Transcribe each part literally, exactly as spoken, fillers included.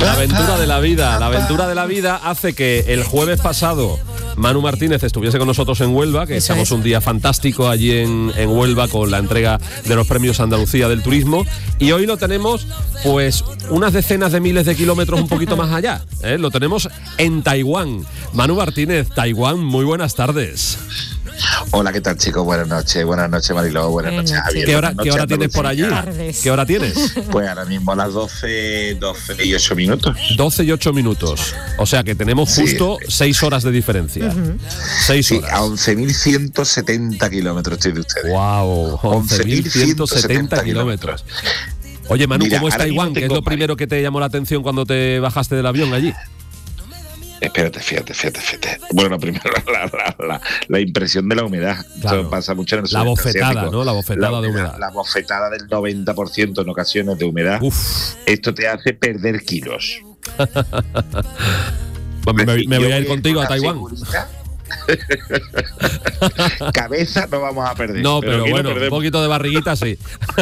La aventura de la vida, la aventura de la vida hace que el jueves pasado Manu Martínez estuviese con nosotros en Huelva, que estamos un día fantástico allí en, en Huelva con la entrega de los premios Andalucía del Turismo, y hoy lo tenemos pues unas decenas de miles de kilómetros un poquito más allá, ¿eh? Lo tenemos en Taiwán. Manu Martínez, Taiwán, muy buenas tardes. Hola, ¿qué tal, chicos? Buenas noches, buenas noches, Mariló, buenas noches, Javier. ¿Qué hora, noches, ¿qué hora tienes por allí? Tardes. ¿Qué hora tienes? Pues ahora mismo a las doce, doce y ocho minutos. doce y ocho minutos. O sea que tenemos justo Sí. seis horas de diferencia. Uh-huh. seis Sí, horas. a once mil ciento setenta kilómetros estoy de ustedes. Wow, once mil ciento setenta kilómetros. Oye, Manu, Mira, ¿cómo es ahora Taiwán? mismo ¿Qué es tengo lo primero que te llamó la atención cuando te bajaste del avión allí? Espérate, fíjate, fíjate, fíjate. Bueno, lo primero, la, la, la, la impresión de la humedad. Claro. Esto pasa mucho en el La sudeste bofetada, asiático. ¿no? La bofetada La de humedad. La bofetada del noventa por ciento en ocasiones de humedad. Uf. Esto te hace perder kilos. Pues me, me voy Yo a ir contigo a con la Taiwán. figurita. Cabeza no vamos a perder. No, pero, pero bueno, un perdemos. poquito de barriguita sí.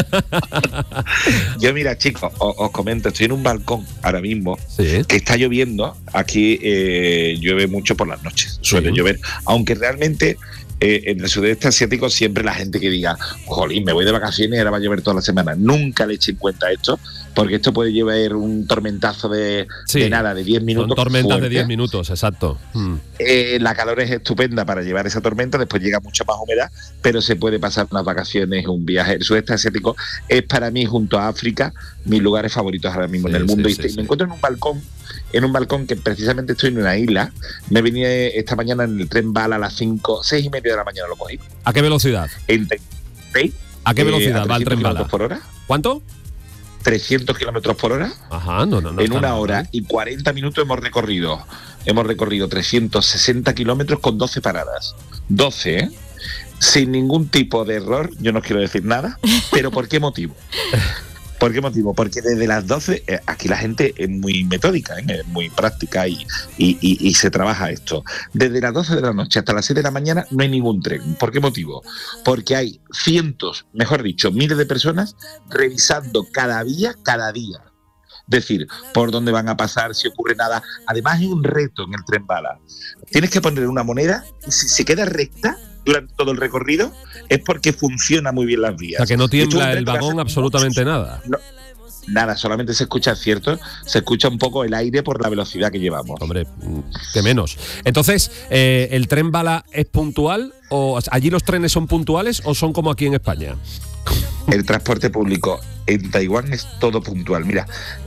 Yo, mira, chicos, os, os comento, estoy en un balcón ahora mismo Sí. que está lloviendo. Aquí eh, llueve mucho por las noches, suele Sí. llover, aunque realmente eh, en el sudeste asiático siempre la gente que diga, jolín, me voy de vacaciones y ahora va a llover toda la semana, nunca le eche en cuenta esto, porque esto puede llevar un tormentazo de, Sí. de nada, de diez Son minutos. tormentas fuerte. de diez minutos, exacto. Mm. Eh, la calor es estupenda para llevar esa tormenta, después llega mucha más humedad, pero se puede pasar unas vacaciones, un viaje. El sudeste asiático es para mí, junto a África, mis lugares favoritos ahora mismo Sí, en el mundo. sí, y sí, te- sí. me encuentro en un balcón, en un balcón que precisamente estoy en una isla. Me venía esta mañana en el tren Bala a las cinco, seis y media de la mañana lo cogí. ¿A qué velocidad? En Taipei, ¿A qué eh, velocidad a va el tren trescientos bala? kilómetros por hora. ¿Cuánto? trescientos kilómetros por hora. Ajá, no, no, no. En está una mal, hora ¿eh? y cuarenta minutos hemos recorrido. Hemos recorrido trescientos sesenta kilómetros con doce paradas. doce, ¿eh? Sin ningún tipo de error, yo no quiero decir nada, pero ¿por qué motivo? ¿Por qué motivo? Porque desde las doce, eh, aquí la gente es muy metódica, ¿eh? Es muy práctica y, y, y, y se trabaja esto. Desde las doce de la noche hasta las seis de la mañana no hay ningún tren. ¿Por qué motivo? Porque hay cientos, mejor dicho, miles de personas revisando cada día, cada día. Decir, por dónde van a pasar, si ocurre nada. Además hay un reto en el tren bala. Tienes que poner una moneda y si se queda recta durante todo el recorrido es porque funciona muy bien las O vías. sea, que no Esto es un tiembla el reto que vagón hace absolutamente muchos- nada. No, nada, solamente se escucha, ¿cierto? Se escucha un poco el aire por la velocidad que llevamos. Hombre, mm, que menos. Entonces, eh, ¿el tren bala es puntual? ¿O allí los trenes son puntuales o son como aquí en España? El transporte público en Taiwán es todo puntual. Mira,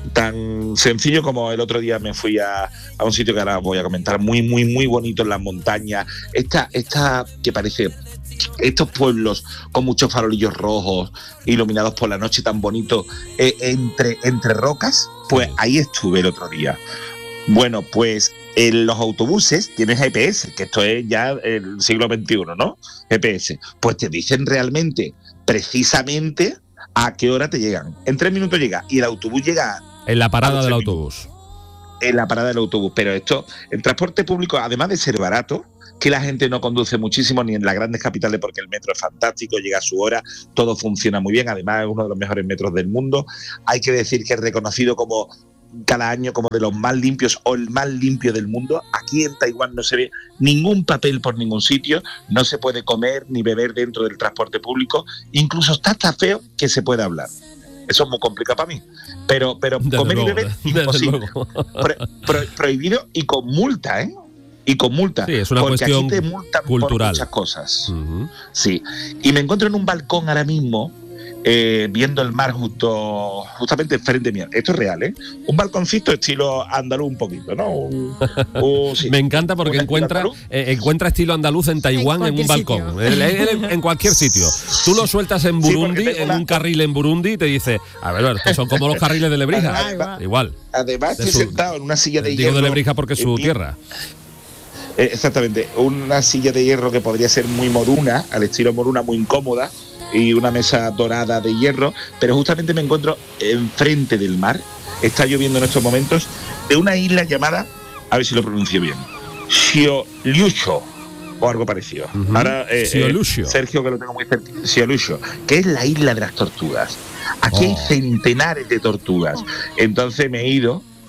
tan sencillo como el otro día me fui a, a un sitio que ahora voy a comentar, muy, muy, muy bonito en las montañas. Esta, esta que parece, estos pueblos con muchos farolillos rojos, iluminados por la noche, tan bonitos, eh, entre, entre rocas, pues ahí estuve el otro día. Bueno, pues en los autobuses tienen G P S, que esto es ya el siglo veintiuno, ¿no? G P S. Pues te dicen realmente, precisamente, a qué hora te llegan. En tres minutos llega y el autobús llega En la parada A los del tres autobús. en la parada del autobús. Pero esto, el transporte público, además de ser barato, que la gente no conduce muchísimo ni en las grandes capitales porque el metro es fantástico, llega a su hora, todo funciona muy bien, además es uno de los mejores metros del mundo. Hay que decir que es reconocido como cada año como de los más limpios o el más limpio del mundo. Aquí en Taiwán no se ve ningún papel por ningún sitio, no se puede comer ni beber dentro del transporte público, incluso está tan feo que se puede hablar. Eso es muy complicado para mí. Pero, pero Desde comer luego, y beber, desde imposible. luego. Pro- pro- prohibido y con multa, ¿eh? Y con multa. Sí, es una porque cuestión aquí te multan cultural. por muchas cosas. Ujú. Sí. Y me encuentro en un balcón ahora mismo, eh, viendo el mar justo, justamente enfrente mío. Esto es real, ¿eh? Un balconcito estilo andaluz un poquito, ¿no? Un- un- sí. Me encanta porque Un encuentra, estilo eh, encuentra estilo andaluz en Taiwán en, En un cualquier balcón. En, en- en cualquier sitio. Tú lo sueltas en Sí, porque Burundi, tengo en la- un carril en Burundi y te dice, a ver, estos son como los carriles de Lebrija. Ahí va. Igual. Además, de estoy su- sentado en una silla de Digo hierro. de Lebrija porque es su eh, tierra. Eh, exactamente, una silla de hierro que podría ser muy moruna, al estilo moruna, muy incómoda, y una mesa dorada de hierro, pero justamente me encuentro enfrente del mar, está lloviendo en estos momentos, de una isla llamada, a ver si lo pronuncio bien, Xiolucho, o algo parecido. Ujú. Ahora, eh, Xiolucho. eh, Sergio, que lo tengo muy cerca, Xiolucho, que es la isla de las tortugas. Aquí hay Oh. centenares de tortugas. Entonces me he ido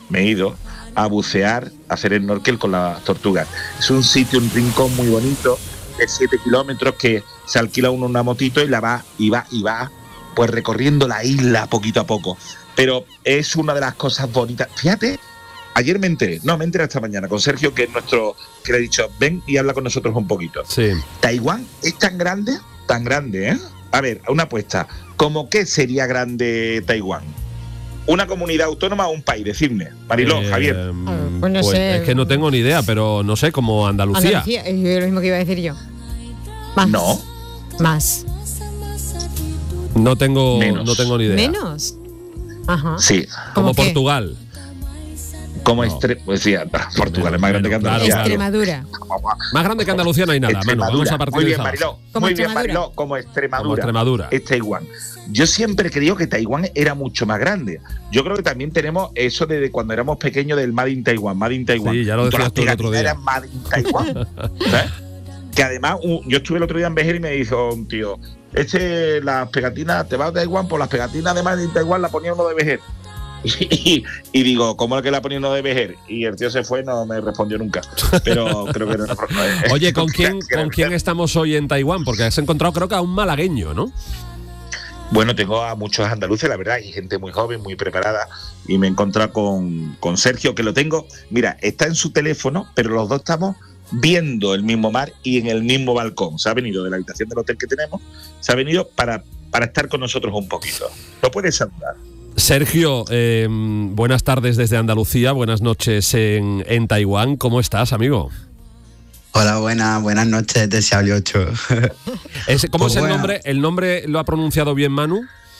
me he ido a bucear, a hacer snorkel con las tortugas. Es un sitio, un rincón muy bonito, de siete kilómetros, que se alquila uno una motito y la va, y va, y va, pues recorriendo la isla poquito a poco. Pero es una de las cosas bonitas. Fíjate, ayer me enteré, no, me enteré esta mañana con Sergio, que es nuestro, que le he dicho, ven y habla con nosotros un poquito. Sí. Taiwán es tan grande, tan grande, ¿eh? A ver, una apuesta. ¿Cómo qué sería grande Taiwán? ¿Una comunidad autónoma o un país? Decidme, Mariló, Eh, Javier. Pues no pues sé. es que no tengo ni idea, pero no sé, como Andalucía. Andalucía, es lo mismo que iba a decir yo. Más. No. Más. No tengo, Menos. no tengo ni idea. ¿Menos? Ajá. Sí, Como ¿Cómo qué? Portugal. como No. extre... Pues sí, Portugal es más grande que Claro, Andalucía. Extremadura. Más grande que Andalucía no hay nada, Manu. Vamos Extremadura. a partir Muy de bien, esa base. Mariló. Como Muy bien, Extremadura. Mariló. Como Extremadura. Como Extremadura. Es Taiwán. Yo siempre creo que Taiwán era mucho más grande. Yo creo que también tenemos eso de cuando éramos pequeños del Made in Taiwan, Made in Taiwan. Sí, ya lo decías Todas las tú el otro pegatinas día. eran Made in Taiwan. ¿Sabes? Que además, un- yo estuve el otro día en Vejer y me dijo un tío, este, las pegatinas, te vas a Taiwán, por las pegatinas de Made in Taiwan la ponía uno de Vejer. Y, y digo, ¿cómo es que la ponía uno de Vejer? Y el tío se fue, no me respondió nunca. Pero creo que era una forma de- Oye, ¿con quién, que era ¿con quién verdad. estamos hoy en Taiwán? Porque has encontrado, creo que a un malagueño, ¿no? Bueno, tengo a muchos andaluces, la verdad, y gente muy joven, muy preparada. Y me he encontrado con, con Sergio, que lo tengo. Mira, está en su teléfono, pero los dos estamos viendo el mismo mar y en el mismo balcón. Se ha venido de la habitación del hotel que tenemos, se ha venido para, para estar con nosotros un poquito. ¿Lo puedes saludar? Sergio, eh, buenas tardes desde Andalucía, buenas noches en, en Taiwán. ¿Cómo estás, amigo? Hola, buenas, buenas noches de Xiaoliocho. Ese- ¿Cómo Pues es el bueno. nombre? ¿El nombre lo ha pronunciado bien Manu?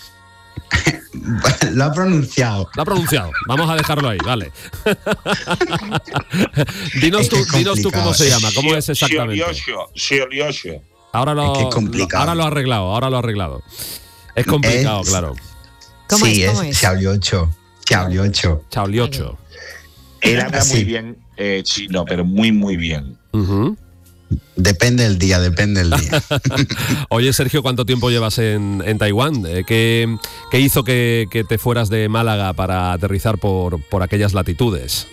Lo ha pronunciado. Lo ha pronunciado. Vamos a dejarlo ahí, vale. dinos Es tú, que es dinos tú cómo complicado. se llama, cómo es exactamente. Xioliosio, Xioliosio. Ahora lo, Es que es complicado. ahora lo ha arreglado, ahora lo ha arreglado. Es complicado, Es- claro. ¿Cómo sí, es? ¿Cómo es? Xiaoliocho. Xiaoliocho. Chaoliocho. Él habla Sí. muy bien eh, chino, pero muy, muy bien. Ujú. Depende del día, depende del día. Oye, Sergio, ¿cuánto tiempo llevas en, en Taiwán? Eh, ¿Qué, qué hizo que, que te fueras de Málaga para aterrizar por, por aquellas latitudes?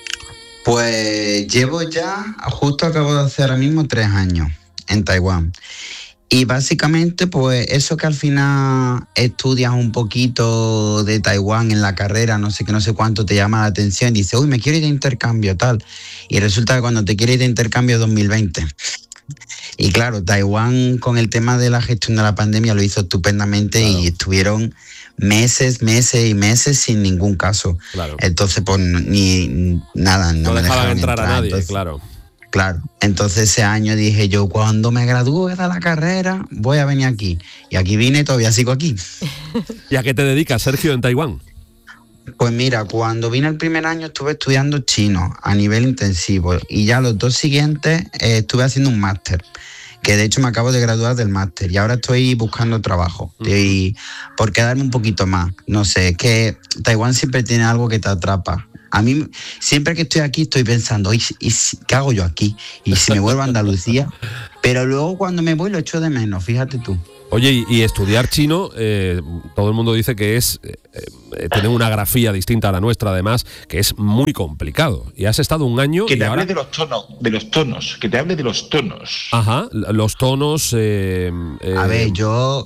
Pues llevo ya, justo acabo de hacer ahora mismo tres años en Taiwán. Y básicamente, pues eso que al final estudias un poquito de Taiwán en la carrera, no sé qué, no sé cuánto te llama la atención, dices, uy, me quiero ir de intercambio, tal. Y resulta que cuando te quieres ir de intercambio dos mil veinte. Y claro, Taiwán con el tema de la gestión de la pandemia lo hizo estupendamente. Claro. Y estuvieron meses, meses y meses sin ningún caso. Claro. Entonces, pues ni nada, no, No, me dejaban dejaron entrar a nadie, Entonces, claro. Claro, entonces ese año dije yo, cuando me gradúe de la carrera, voy a venir aquí. Y aquí vine y todavía sigo aquí. ¿Y a qué te dedicas, Sergio, en Taiwán? Pues mira, cuando vine el primer año estuve estudiando chino a nivel intensivo y ya los dos siguientes eh, estuve haciendo un máster, que de hecho me acabo de graduar del máster y ahora estoy buscando trabajo. Ujú. Y por quedarme un poquito más, no sé, es que Taiwán siempre tiene algo que te atrapa. A mí, siempre que estoy aquí, estoy pensando, ¿y, si- y si- qué hago yo aquí? ¿Y si me vuelvo a Andalucía? Pero luego cuando me voy lo echo de menos, fíjate tú. Oye, y, y estudiar chino, eh, todo el mundo dice que es eh, eh, tener una grafía distinta a la nuestra, además, que es muy complicado. Y has estado un año Que y te ahora... hable de los tonos, de los tonos, que te hable de los tonos. Ajá, los tonos... eh, eh, A ver, yo,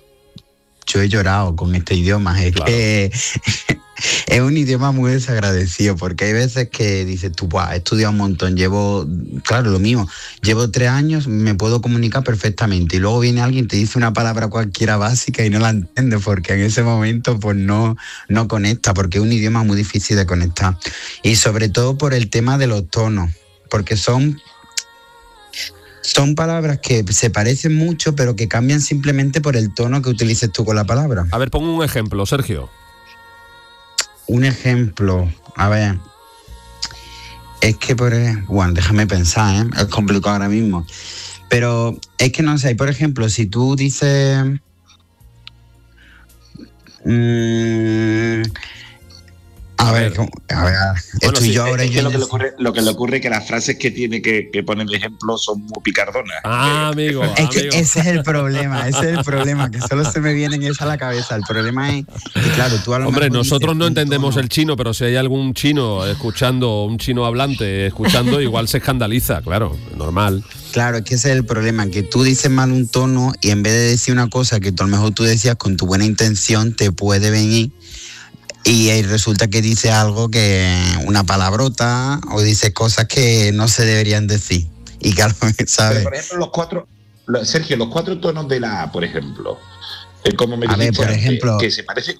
yo he llorado con este idioma. Es Claro. que es un idioma muy desagradecido porque hay veces que dices tú, "Buah, he estudiado un montón, llevo, claro, lo mismo, llevo tres años, me puedo comunicar perfectamente y luego viene alguien y te dice una palabra cualquiera básica y no la entiendes porque en ese momento pues no, no conecta, porque es un idioma muy difícil de conectar. Y sobre todo por el tema de los tonos, porque son... Son palabras que se parecen mucho, pero que cambian simplemente por el tono que utilices tú con la palabra. A ver, pongo un ejemplo, Sergio. Un ejemplo, a ver. Es que, por ejemplo, bueno, déjame pensar, ¿eh? Es complicado ahora mismo. Pero es que no sé, por ejemplo, si tú dices... mmm, A ver, ¿cómo? a ver, Bueno, estoy sí, yo ahora es que yo lo, que en le ese- ocurre, lo que le ocurre es que las frases que tiene que, que poner de ejemplo son muy picardonas. Ah, amigo, Es que amigo. ese es el problema, ese es el problema, que solo se me vienen esas a la cabeza. El problema es que, claro, tú a lo Hombre, mejor nosotros dices no un entendemos tono. el chino, pero si hay algún chino escuchando, un chino hablante escuchando, igual se escandaliza, claro, normal. Claro, es que ese es el problema, que tú dices mal un tono y en vez de decir una cosa que tú, a lo mejor tú decías con tu buena intención, te puede venir y eh, resulta que dices algo que, una palabrota, o dices cosas que no se deberían decir. Y claro, Pero, ¿sabes? por ejemplo, los cuatro, lo- Sergio, los cuatro tonos de la A, por ejemplo, eh, como me A ver, dijiste por antes, ejemplo- que se parece.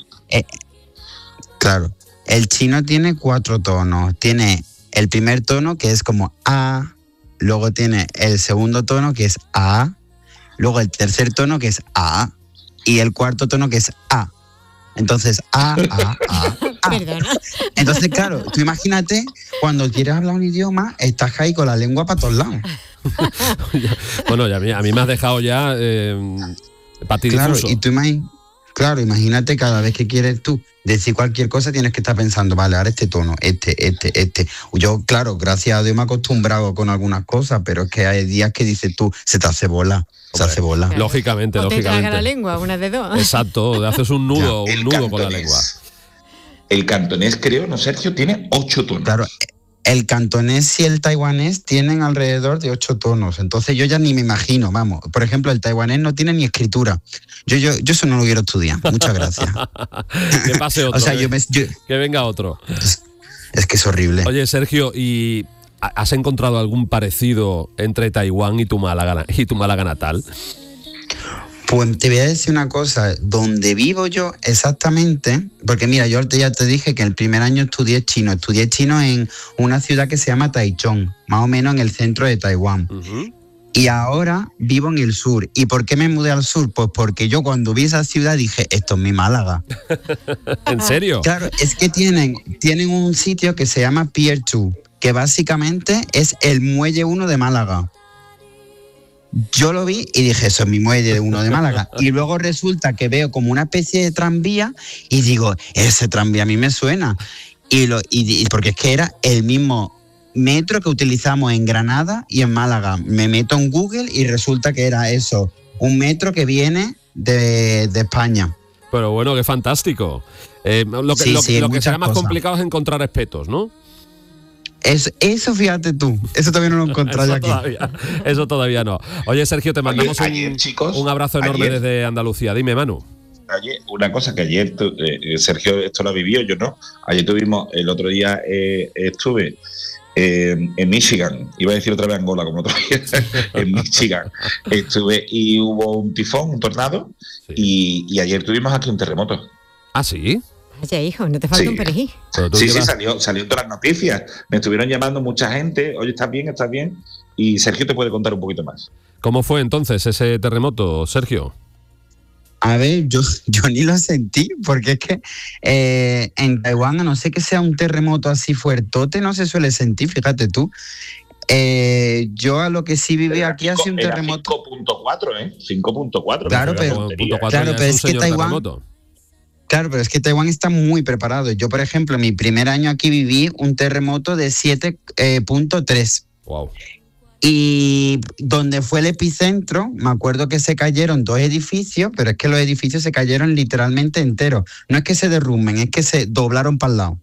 Claro, el chino tiene cuatro tonos. Tiene el primer tono que es como A, luego tiene el segundo tono que es A, luego el tercer tono que es A y el cuarto tono que es A. Entonces, A, A, A, A. Perdona. Entonces, claro, tú imagínate cuando quieres hablar un idioma, estás ahí con la lengua para todos lados. Bueno, y a mí, a mí me has dejado ya eh, Claro, patidifuso. y tú imagínate, claro, imagínate cada vez que quieres tú decir cualquier cosa tienes que estar pensando, vale, ahora este tono, este, este, este. Yo, claro, gracias a Dios me he acostumbrado con algunas cosas, pero es que hay días que dices tú, se te hace bola, se Hombre, hace bola. Lógicamente, O te traga lógicamente. la lengua, una de dos. Exacto, haces un nudo, un El nudo con la cantonés. lengua. El cantonés, creo, ¿no, Sergio? Tiene ocho tonos. Claro, el cantonés y el taiwanés tienen alrededor de ocho tonos, entonces yo ya ni me imagino, vamos. Por ejemplo, el taiwanés no tiene ni escritura. Yo, yo, yo eso no lo quiero estudiar. Muchas gracias. Que pase otro. O sea, eh. yo me, yo- Que venga otro. es, es que es horrible. Oye, Sergio, ¿y ha- has encontrado algún parecido entre Taiwán y tu Málaga, y tu Málaga natal? Pues te voy a decir una cosa, donde vivo yo exactamente, porque mira, yo ya te dije que el primer año estudié chino, estudié chino en una ciudad que se llama Taichung, más o menos en el centro de Taiwán. Ujú. Y ahora vivo en el sur. ¿Y por qué me mudé al sur? Pues porque yo cuando vi esa ciudad dije, esto es mi Málaga. ¿En serio? Claro, es que tienen, tienen un sitio que se llama Pier dos, que básicamente es el muelle uno de Málaga. Yo lo vi y dije, eso es mi muelle uno de Málaga. Y luego resulta que veo como una especie de tranvía y digo, ese tranvía a mí me suena. Y lo, y, y porque es que era el mismo metro que utilizamos en Granada y en Málaga. Me meto en Google y resulta que era eso, un metro que viene de, de España. Pero bueno, qué fantástico. Eh, lo que, Sí, lo, sí, lo que muchas será más cosas. complicado es encontrar espetos, ¿no? Eso, eso fíjate tú, eso todavía no lo encontré Eso aquí. todavía, eso todavía no. Oye, Sergio, te mandamos Ayer- ayer, un, chicos, un abrazo enorme ayer- desde Andalucía. Dime, Manu. Ayer, una cosa que ayer, tu- eh, Sergio esto lo vivió, yo no. Ayer tuvimos, el otro día eh, estuve eh, en Michigan, iba a decir otra vez Angola como otro día, en Michigan estuve y hubo un tifón, un tornado, Sí. y, y ayer tuvimos aquí un terremoto. Ah, sí. Vaya, hijo, no te falta Sí. un perejil. Pero tú Sí, sí, llevas- salió, salió en todas las noticias. Me estuvieron llamando mucha gente, oye, ¿estás bien? ¿Estás bien? Y Sergio te puede contar un poquito más. ¿Cómo fue entonces ese terremoto, Sergio? A ver, yo, yo ni lo sentí, porque es que eh, en Taiwán, a no ser que sea un terremoto así fuertote, no se suele sentir, fíjate tú. Eh, yo a lo que sí viví Era aquí ha sido un cinco- era terremoto. cinco punto cuatro, ¿eh? cinco punto cuatro. Claro, no fue pero- una Como tontería, punto ¿eh? cuatro Claro, ya pero es un es que señor Taiwán- terremoto. Claro, pero es que Taiwán está muy preparado. Yo, por ejemplo, en mi primer año aquí viví un terremoto de siete punto tres. Wow. Y donde fue el epicentro, me acuerdo que se cayeron dos edificios, pero es que los edificios se cayeron literalmente enteros. No es que se derrumben, es que se doblaron para el lado.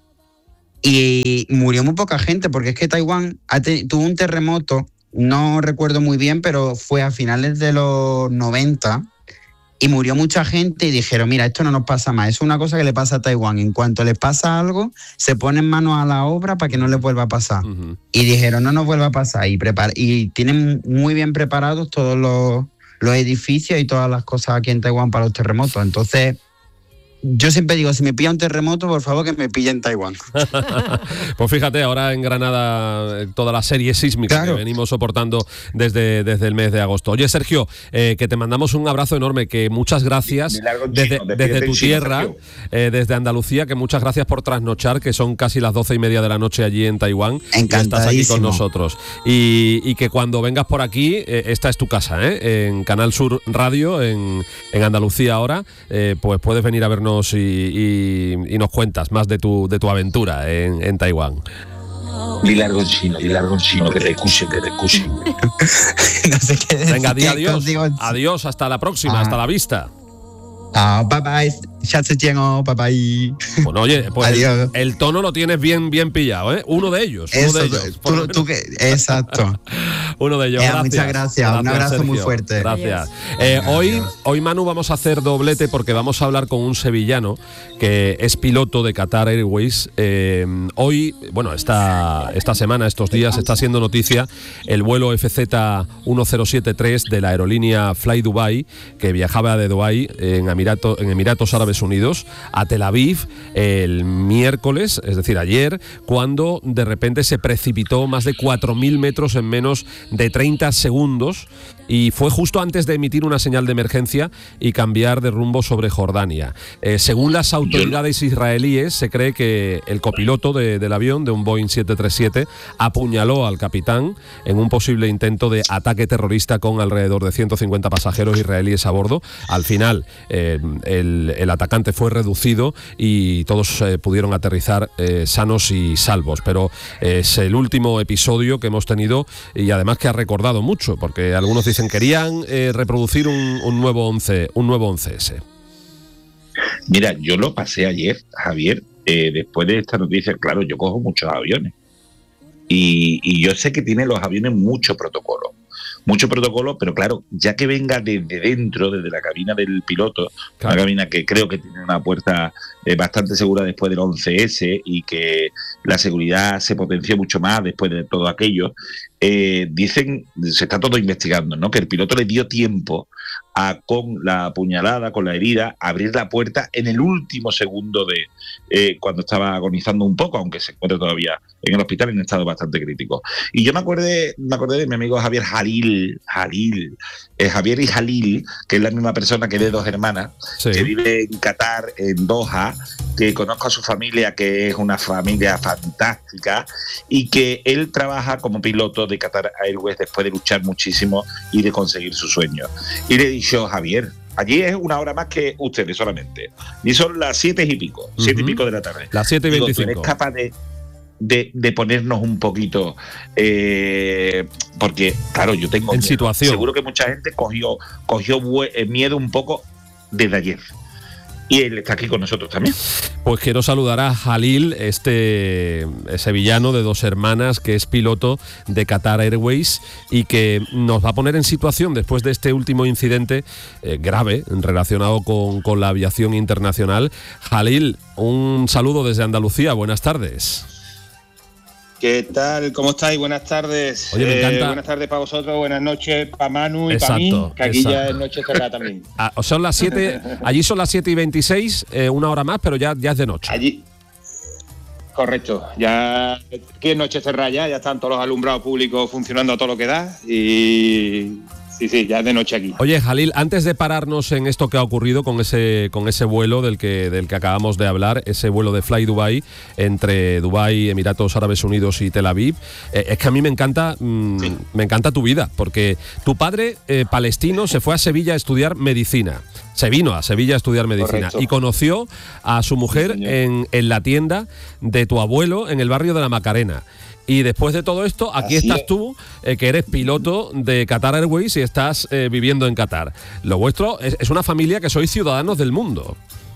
Y murió muy poca gente, porque es que Taiwán ha te- tuvo un terremoto, no recuerdo muy bien, pero fue a finales de los noventa, y murió mucha gente y dijeron, mira, esto no nos pasa más, es una cosa que le pasa a Taiwán. En cuanto les pasa algo, se ponen manos a la obra para que no les vuelva a pasar. Ujú. Y dijeron, no nos vuelva a pasar. Y, prepar y tienen muy bien preparados todos los, los edificios y todas las cosas aquí en Taiwán para los terremotos. Entonces, yo siempre digo, si me pilla un terremoto, por favor que me pille en Taiwán. Pues fíjate, ahora en Granada eh, toda la serie sísmica Claro. que venimos soportando desde, desde el mes de agosto. Oye, Sergio, eh, que te mandamos un abrazo enorme, que muchas gracias Me largo en desde, chino, despídete desde en tu chino, tierra, Sergio. eh, desde Andalucía, que muchas gracias por trasnochar, que son casi las doce y media de la noche allí en Taiwán. Y estás aquí con Encantadísimo. nosotros. Y, y que cuando vengas por aquí, eh, esta es tu casa, ¿eh? En Canal Sur Radio, en, en Andalucía ahora, eh, pues puedes venir a vernos llamarnos y, y, y nos cuentas más de tu, de tu aventura en, en Taiwán. Di largo en chino, di largo en chino, que te escuchen, que te escuchen. No sé qué decir. Venga, di adiós. Consigo- Adiós, hasta la próxima, Ah. hasta la vista. Ah, bye bye. 下次见哦, bye bye. Bueno, oye, pues el, Adiós. el tono lo tienes bien, bien pillado, ¿eh? Uno de ellos. Uno Eso, de ellos. por lo tú, tú menos. que, exacto. Uno de ellos. Eh, Gracias. muchas gracias. Un abrazo Sergio. muy fuerte. Gracias. Eh, hoy, hoy, Manu, vamos a hacer doblete porque vamos a hablar con un sevillano que es piloto de Qatar Airways. Eh, hoy, bueno, esta, esta semana, estos días, está siendo noticia el vuelo F Z uno cero siete tres de la aerolínea Fly Dubai, que viajaba de Dubái en, Emirato, en Emiratos Árabes Unidos a Tel Aviv el miércoles, es decir, ayer, cuando de repente se precipitó más de cuatro mil metros en menos de treinta segundos y fue justo antes de emitir una señal de emergencia y cambiar de rumbo sobre Jordania. Eh, según las autoridades israelíes, se cree que el copiloto de, del avión, de un Boeing siete treinta y siete, apuñaló al capitán en un posible intento de ataque terrorista con alrededor de ciento cincuenta pasajeros israelíes a bordo. Al final, eh, el, el atacante fue reducido y todos eh, pudieron aterrizar eh, sanos y salvos. Pero eh, es el último episodio que hemos tenido y además que ha recordado mucho, porque algunos dicen querían eh, reproducir un, un nuevo once, un nuevo once ese. Mira, yo lo pasé ayer, Javier, eh, después de esta noticia. Claro, yo cojo muchos aviones y, y yo sé que tienen los aviones mucho protocolo, mucho protocolo, pero claro, ya que venga desde dentro, desde la cabina del piloto, Claro. una cabina que creo que tiene una puerta eh, bastante segura después del once ese y que la seguridad se potenció mucho más después de todo aquello, eh, dicen, se está todo investigando, ¿no? Que el piloto le dio tiempo a, con la puñalada, con la herida, abrir la puerta en el último segundo de eh, cuando estaba agonizando un poco, aunque se encuentra todavía en el hospital en estado bastante crítico. Y yo me acordé, me acordé de mi amigo Javier Jalil, Jalil, eh, Javier y Jalil, que es la misma persona que de dos hermanas, Sí. que vive en Qatar, en Doha, que conozco a su familia, que es una familia fantástica, y que él trabaja como piloto de Qatar Airways después de luchar muchísimo y de conseguir su sueño. Y le he dicho, Javier, allí es una hora más que ustedes solamente, y son las siete y pico, siete Ujú. y pico de la tarde. Las siete y Digo, ¿tú veinticinco. eres capaz de, de, de ponernos un poquito, eh, porque claro, yo tengo En miedo. situación. Seguro que mucha gente cogió, cogió bue- eh, miedo un poco desde ayer. Y él está aquí con nosotros también. Pues quiero saludar a Jalil, este sevillano de dos hermanas que es piloto de Qatar Airways y que nos va a poner en situación después de este último incidente eh, grave relacionado con, con la aviación internacional. Jalil, un saludo desde Andalucía, buenas tardes. ¿Qué tal? ¿Cómo estáis? Buenas tardes. Oye, me encanta- buenas tardes para vosotros, buenas noches para Manu y Exacto, para mí, que aquí exacto. ya es noche cerrada también. Ah, son las siete, allí son las siete y veintiséis, eh, una hora más, pero ya, ya es de noche. Allí. Correcto. Ya aquí es noche cerrada ya, ya están todos los alumbrados públicos funcionando a todo lo que da y sí, sí, ya es de noche aquí. Oye, Jalil, antes de pararnos en esto que ha ocurrido con ese con ese vuelo del que del que acabamos de hablar, ese vuelo de Fly Dubai entre Dubái, Emiratos Árabes Unidos y Tel Aviv, eh, es que a mí me encanta mmm, Sí. me encanta tu vida, porque tu padre eh, palestino se fue a Sevilla a estudiar medicina. Se vino a Sevilla a estudiar medicina. Correcto. Y conoció a su mujer Sí, señor. en, en la tienda de tu abuelo en el barrio de la Macarena. Y después de todo esto, aquí Así estás es. tú, eh, que eres piloto de Qatar Airways y estás eh, viviendo en Qatar. Lo vuestro es, es una familia que sois ciudadanos del mundo.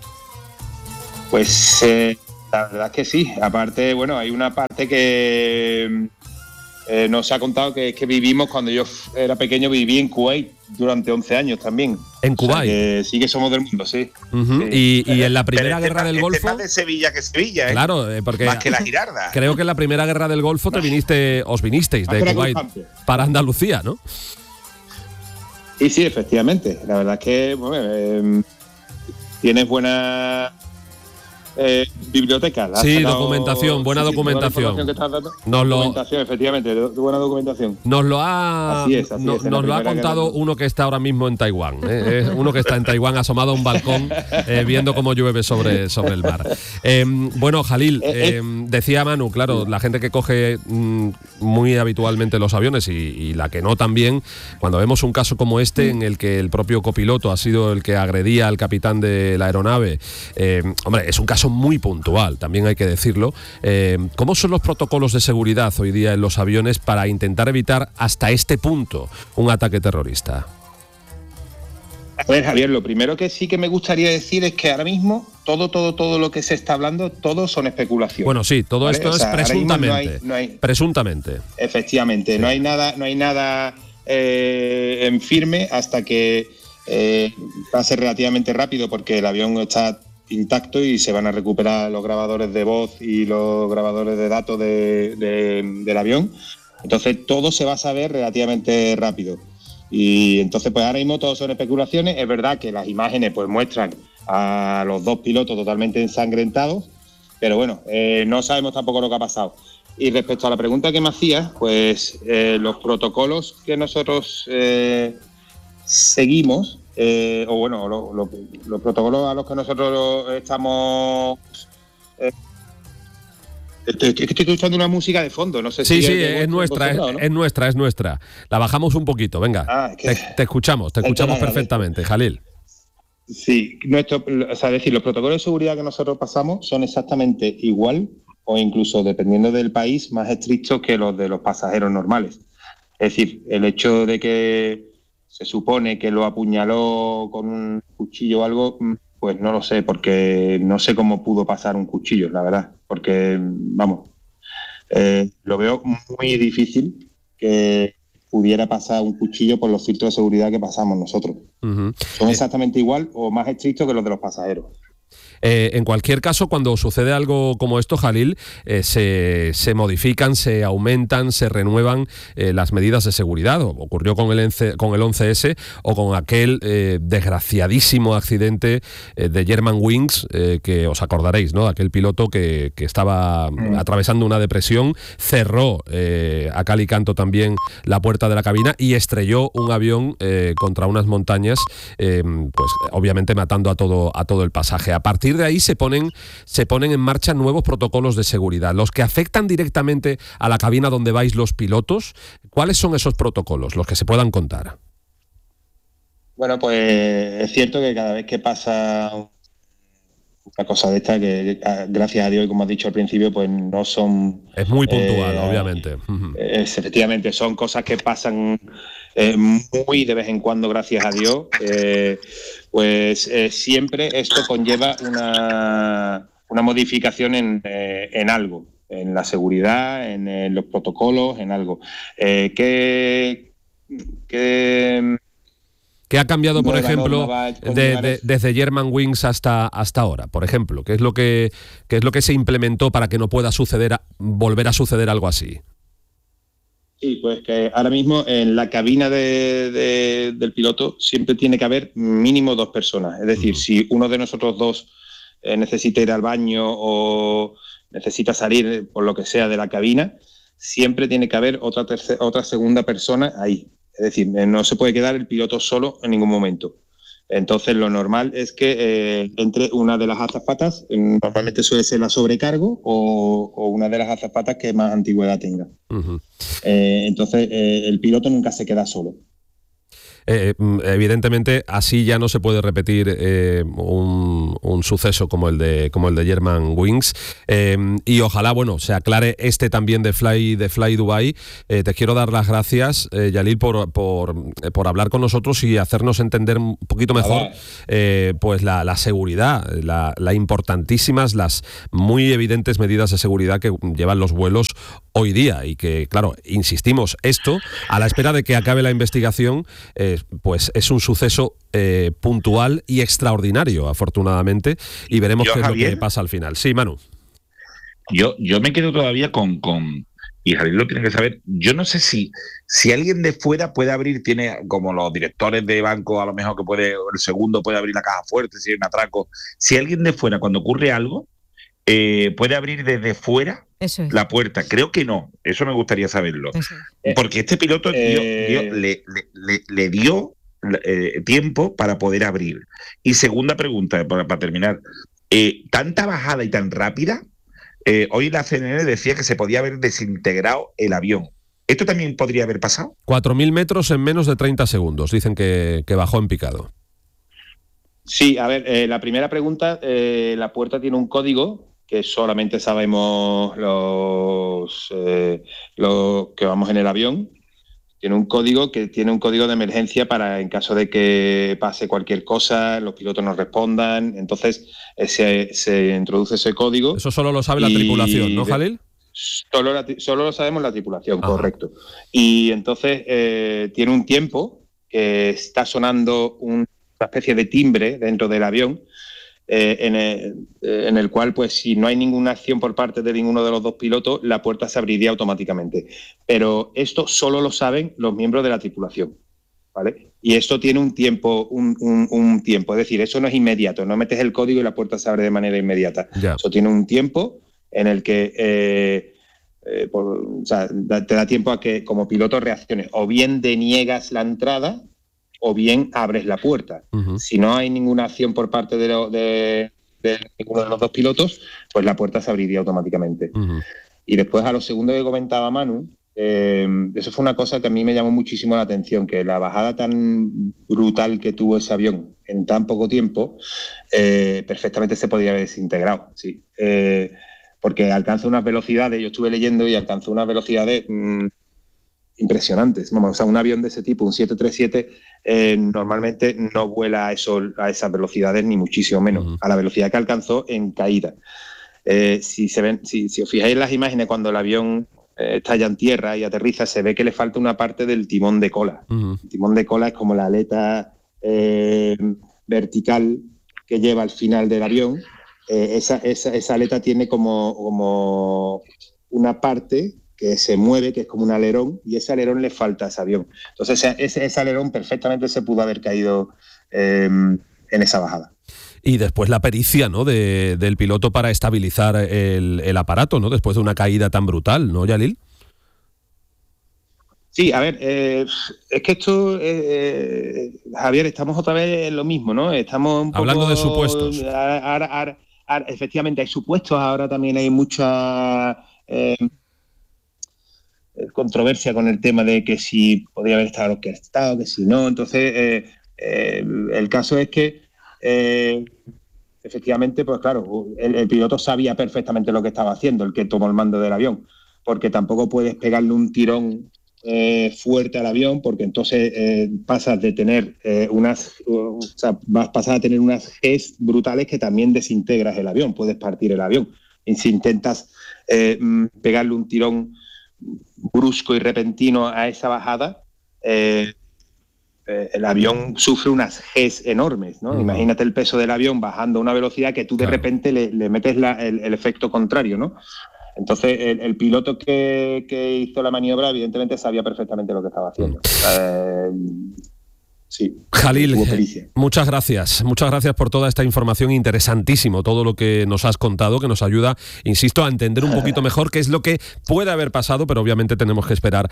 Pues eh, la verdad es que sí. Aparte, bueno, hay una parte que eh, nos ha contado que, que vivimos cuando yo era pequeño, viví en Kuwait durante once años también. En O sea, Kuwait. que sí que somos del mundo, sí. Ujú. Sí. Y, y en la Primera Pero este Guerra más- del este Golfo, más de Sevilla que Sevilla, ¿eh? claro, eh, porque Más que la Girarda. creo que en la Primera Guerra del Golfo te viniste, os vinisteis de Más que la Kuwait Cruzcampo. para Andalucía, ¿no? Sí, sí, efectivamente. La verdad es que bueno, eh, tienes buena eh, biblioteca. Sí, documentación, buena sí, documentación. Que estás dando. Nos lo, documentación, efectivamente, buena documentación. Nos lo ha, así es, así no, es, nos lo ha contado que... uno que está ahora mismo en Taiwán. ¿eh? Uno que está en Taiwán asomado a un balcón eh, viendo cómo llueve sobre, sobre el mar. Eh, bueno, Jalil, eh, eh, decía Manu, claro, la gente que coge mm, muy habitualmente los aviones y, y la que no también, cuando vemos un caso como este en el que el propio copiloto ha sido el que agredía al capitán de la aeronave, eh, hombre, es un caso muy puntual, también hay que decirlo. Eh, ¿Cómo son los protocolos de seguridad hoy día en los aviones para intentar evitar hasta este punto un ataque terrorista? A ver, Javier, lo primero que sí que me gustaría decir es que ahora mismo todo, todo, todo lo que se está hablando, todo son especulaciones. Bueno, sí, todo ¿vale? esto o sea, es presuntamente. No hay, no hay, presuntamente. Efectivamente, sí. no hay nada, no hay nada eh, en firme hasta que eh, pase relativamente rápido, porque el avión está intacto y se van a recuperar los grabadores de voz y los grabadores de datos de, de, del avión. Entonces todo se va a saber relativamente rápido. Y entonces pues ahora mismo todo son especulaciones. Es verdad que las imágenes pues muestran a los dos pilotos totalmente ensangrentados, pero bueno, eh, no sabemos tampoco lo que ha pasado. Y respecto a la pregunta que me hacías, pues eh, los protocolos que nosotros eh, seguimos, eh, o bueno, lo, lo, los protocolos a los que nosotros estamos... Eh, Estoy, estoy escuchando una música de fondo, no sé sí, si... Sí, sí, es, es nuestra, es, ¿no? es nuestra, es nuestra. La bajamos un poquito, venga. Ah, es que... te, te escuchamos, te escuchamos perfectamente, Jalil. Sí, nuestro, o sea, es decir, los protocolos de seguridad que nosotros pasamos son exactamente igual o incluso, dependiendo del país, más estrictos que los de los pasajeros normales. Es decir, el hecho de que se supone que lo apuñaló con un cuchillo o algo... Pues no lo sé, porque no sé cómo pudo pasar un cuchillo, la verdad. Porque, vamos, eh, lo veo muy difícil que pudiera pasar un cuchillo por los filtros de seguridad que pasamos nosotros. Uh-huh. Son exactamente igual o más estrictos que los de los pasajeros. Eh, en cualquier caso, cuando sucede algo como esto, Jalil, eh, se, se modifican, se aumentan, se renuevan eh, las medidas de seguridad. Ocurrió con el, con el once ese o con aquel eh, desgraciadísimo accidente eh, de Germanwings, eh, que os acordaréis, ¿no? Aquel piloto que, que estaba mm. atravesando una depresión, cerró eh, a cal y canto también la puerta de la cabina y estrelló un avión eh, contra unas montañas, eh, pues obviamente matando a todo, a todo el pasaje. A partir de ahí se ponen, se ponen en marcha nuevos protocolos de seguridad. Los que afectan directamente a la cabina donde vais los pilotos, ¿cuáles son esos protocolos, los que se puedan contar? Bueno, pues es cierto que cada vez que pasa una cosa de esta, que gracias a Dios, como has dicho al principio, pues no son... Es muy puntual, eh, obviamente. Es, efectivamente, son cosas que pasan eh, muy de vez en cuando, gracias a Dios. Eh, pues eh, siempre esto conlleva una, una modificación en, eh, en algo, en la seguridad, en, en los protocolos, en algo. Eh, ¿Qué...? qué ¿Qué ha cambiado, por ejemplo, de, de, desde Germanwings hasta, hasta ahora? Por ejemplo, ¿qué es lo que, qué es lo que se implementó para que no pueda suceder, volver a suceder algo así? Sí, pues que ahora mismo en la cabina de, de, del piloto siempre tiene que haber mínimo dos personas. Es decir, uh-huh. si uno de nosotros dos eh, necesita ir al baño o necesita salir por lo que sea de la cabina, siempre tiene que haber otra, tercera, otra segunda persona ahí. Es decir, no se puede quedar el piloto solo en ningún momento. Entonces, lo normal es que eh, entre una de las azafatas, normalmente suele ser la sobrecargo, o, o una de las azafatas que más antigüedad tenga. Uh-huh. Eh, entonces, eh, el piloto nunca se queda solo. Eh, evidentemente así ya no se puede repetir eh, un, un suceso como el de como el de Germanwings eh, y ojalá bueno se aclare este también de Fly de Fly Dubai. Eh, te quiero dar las gracias, eh, Yalil, por, por, por hablar con nosotros y hacernos entender un poquito mejor eh, pues la, la seguridad, la, la importantísimas, las muy evidentes medidas de seguridad que llevan los vuelos hoy día y que, claro, insistimos, esto a la espera de que acabe la investigación eh, pues es un suceso eh, puntual y extraordinario, afortunadamente, y veremos yo, qué es Javier, lo que pasa al final. Sí, Manu. Yo, yo me quedo todavía con, con y Javier lo tiene que saber, yo no sé si, si alguien de fuera puede abrir, tiene como los directores de banco, a lo mejor que puede, el segundo puede abrir la caja fuerte, si hay un atraco, si alguien de fuera cuando ocurre algo, eh, ¿puede abrir desde fuera Eso es. la puerta? Creo que no, eso me gustaría saberlo. Eso es. Porque este piloto dio- Eh, dio- le, le- le- le dio eh, tiempo para poder abrir. Y segunda pregunta, para, para terminar, eh, ¿tanta bajada y tan rápida? Eh, hoy la C N N decía que se podía haber desintegrado el avión. ¿Esto también podría haber pasado? cuatro mil metros en menos de treinta segundos. Dicen que, que bajó en picado. Sí, a ver, eh, la primera pregunta, eh, la puerta tiene un código que solamente sabemos los, eh, los que vamos en el avión. Tiene un código que tiene un código de emergencia para en caso de que pase cualquier cosa, los pilotos no respondan. Entonces eh, se, se introduce ese código. Eso solo lo sabe la Y- tripulación, ¿no, Jalil? Solo, la tri- solo lo sabemos la tripulación, Ajá. correcto. Y entonces eh, tiene un tiempo que está sonando un- una especie de timbre dentro del avión, eh, en, el, eh, en el cual, pues, si no hay ninguna acción por parte de ninguno de los dos pilotos, la puerta se abriría automáticamente. Pero esto solo lo saben los miembros de la tripulación, ¿vale? Y esto tiene un tiempo, un, un- un tiempo, es decir, eso no es inmediato, no metes el código y la puerta se abre de manera inmediata. Ya. Eso tiene un tiempo en el que eh, eh, por- o sea, da- te da tiempo a que como piloto reacciones, o bien deniegas la entrada o bien abres la puerta. Ujú. Si no hay ninguna acción por parte de, lo- de- de ninguno de los dos pilotos, pues la puerta se abriría automáticamente. Ujú. Y después a lo segundo que comentaba Manu, eh, eso fue una cosa que a mí me llamó muchísimo la atención, que la bajada tan brutal que tuvo ese avión en tan poco tiempo, eh, perfectamente se podía haber desintegrado, sí. Eh, porque alcanza unas velocidades, yo estuve leyendo y alcanzó unas velocidades mmm, impresionantes. Vamos, o sea, un avión de ese tipo, un siete treinta y siete, eh, normalmente no vuela a, eso, a esas velocidades, ni muchísimo menos, Uh-huh. a la velocidad que alcanzó en caída. Eh, si, se ven, si, si os fijáis en las imágenes, cuando el avión eh, estalla en tierra y aterriza, se ve que le falta una parte del timón de cola. Ujú. El timón de cola es como la aleta eh, vertical que lleva al final del avión. Eh, esa, esa, esa aleta tiene como, como una parte que se mueve, que es como un alerón, y ese alerón le falta a ese avión. Entonces ese, ese alerón perfectamente se pudo haber caído eh, en esa bajada. Y después la pericia, ¿no?, de, del piloto para estabilizar el, el aparato, ¿no?, después de una caída tan brutal, ¿no, Yalil? Sí, a ver, eh, es que esto, eh, Javier, estamos otra vez en lo mismo, ¿no? Estamos un poco, hablando de supuestos. Ahora, ahora, ahora, efectivamente, hay supuestos, ahora también hay mucha eh, controversia con el tema de que si podría haber estado orquestado, que si no. Entonces, eh, eh, el caso es que, eh, efectivamente, pues claro, el, el piloto sabía perfectamente lo que estaba haciendo, el que tomó el mando del avión, porque tampoco puedes pegarle un tirón Eh, fuerte al avión, porque entonces eh, pasas de tener eh, unas, o sea, vas a pasar a tener unas Gs brutales que también desintegras el avión, puedes partir el avión. Y si intentas eh, pegarle un tirón brusco y repentino a esa bajada, eh, eh, el avión sufre unas Gs enormes, ¿no? Uh-huh. Imagínate el peso del avión bajando a una velocidad que tú de claro. repente le, le metes la, el, el efecto contrario, ¿no? Entonces, el, el piloto que, que hizo la maniobra, evidentemente, sabía perfectamente lo que estaba haciendo. Eh, sí. Jalil, muchas gracias. Muchas gracias por toda esta información, interesantísimo todo lo que nos has contado, que nos ayuda, insisto, a entender un poquito mejor qué es lo que puede haber pasado, pero obviamente tenemos que esperar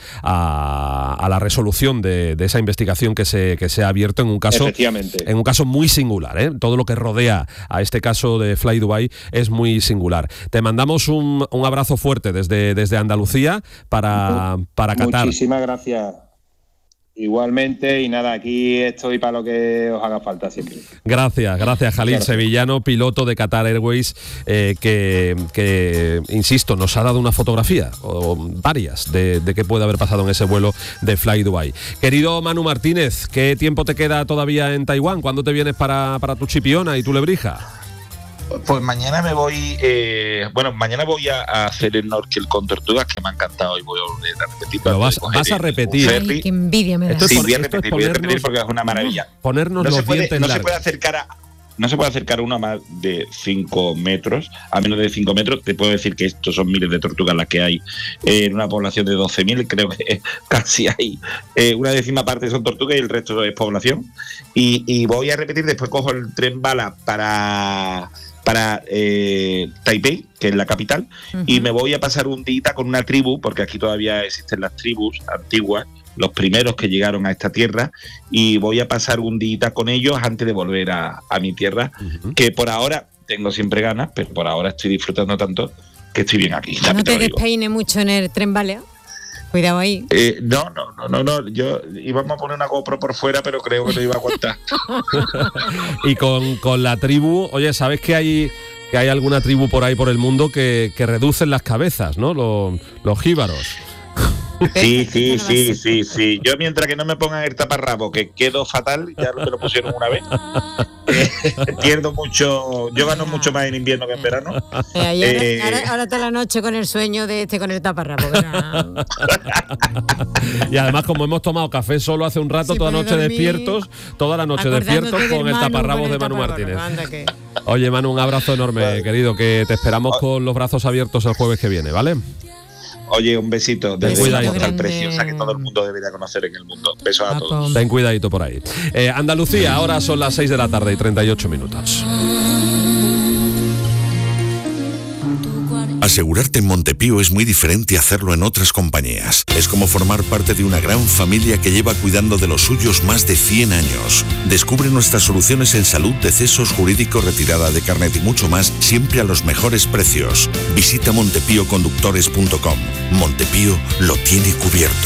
a, a la resolución de, de esa investigación que se, que se ha abierto en un caso, en un caso muy singular, ¿eh? Todo lo que rodea a este caso de Fly Dubai es muy singular. Te mandamos un, un abrazo fuerte desde, desde Andalucía para, para Qatar. Muchísimas gracias. Igualmente, y nada, aquí estoy para lo que os haga falta siempre. Gracias, gracias Jalil claro. Sevillano, piloto de Qatar Airways, eh, que, que, insisto, nos ha dado una fotografía, o varias, de, de qué puede haber pasado en ese vuelo de Fly Dubai. Querido Manu Martínez, ¿qué tiempo te queda todavía en Taiwán? ¿Cuándo te vienes para, para tu Chipiona y tu Lebrija? Pues mañana me voy, eh, bueno, mañana voy a, a hacer el Norquel con tortugas, que me ha encantado y voy a volver a repetir. Pero vas, vas a repetir. Ay, qué envidia me da. Esto es, sí, voy a repetir, voy a repetir porque es una maravilla. Ponernos no los se puede, dientes no largos. se puede acercar a, no se puede acercar uno a más de cinco metros, a menos de cinco metros. Te puedo decir que estos son miles de tortugas las que hay en una población de doce mil, creo que casi hay eh, una décima parte son tortugas y el resto es población. Y, y voy a repetir, después cojo el tren bala para para eh, Taipei, que es la capital, uh-huh. y me voy a pasar un día con una tribu, porque aquí todavía existen las tribus antiguas, los primeros que llegaron a esta tierra, y voy a pasar un día con ellos antes de volver a, a mi tierra, uh-huh. que por ahora tengo siempre ganas, pero por ahora estoy disfrutando tanto que estoy bien aquí. No te, te despeine mucho en el tren balear. Cuidado ahí. Eh, no, no, no, no, no. Yo íbamos a poner una GoPro por fuera, pero creo que no iba a aguantar. Y con, con la tribu, oye, ¿sabes que hay que hay alguna tribu por ahí por el mundo que, que reducen las cabezas, ¿no? Los, los jíbaros. Sí, sí, sí, sí, sí. Yo mientras que no me pongan el taparrabo, que quedo fatal, ya me lo pusieron una vez. Eh, pierdo mucho, yo gano mucho más en invierno que en verano. Eh, ahora, eh, ahora, ahora está la noche con el sueño de este con el taparrabo. Y además, como hemos tomado café solo hace un rato, sí, toda noche dormir, despiertos, toda la noche despiertos con el taparrabos de Manu Martínez. Que... Oye, Manu, un abrazo enorme, vale. querido, que te esperamos con los brazos abiertos el jueves que viene, ¿vale? Oye, un besito desde una postal preciosa que todo el mundo debería conocer en el mundo. Besos a todos. Ten cuidadito por ahí. Eh, Andalucía, ahora son las seis de la tarde y treinta y ocho minutos. Asegurarte en Montepío es muy diferente a hacerlo en otras compañías. Es como formar parte de una gran familia que lleva cuidando de los suyos más de cien años. Descubre nuestras soluciones en salud, decesos, jurídico, retirada de carnet y mucho más, siempre a los mejores precios. Visita montepío conductores punto com. Montepío lo tiene cubierto.